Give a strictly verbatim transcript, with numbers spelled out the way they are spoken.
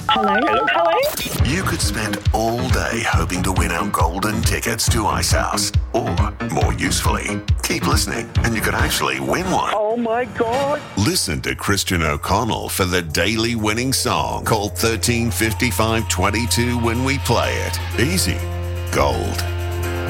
Hello? Hello? You could spend all day hoping to win our golden tickets to Icehouse. Or, more usefully, keep listening and you could actually win one. Oh my God. Listen to Christian O'Connell for the daily winning song called thirteen fifty-five twenty-two when we play it. Easy. Gold.